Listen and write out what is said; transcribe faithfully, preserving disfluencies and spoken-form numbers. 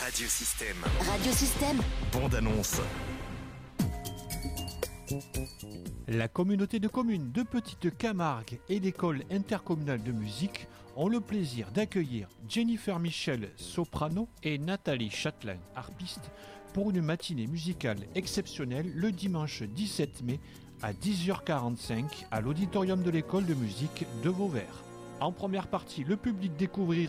Radiosystème. Radiosystème. Bande-annonce. La communauté de communes de Petite Camargue et l'école intercommunale de musique ont le plaisir d'accueillir Jennifer Michel, soprano, et Nathalie Châtelain, harpiste, pour une matinée musicale exceptionnelle le dimanche dix-sept mai à dix heures quarante-cinq à l'auditorium de l'école de musique de Vauvert. En première partie, le public découvrira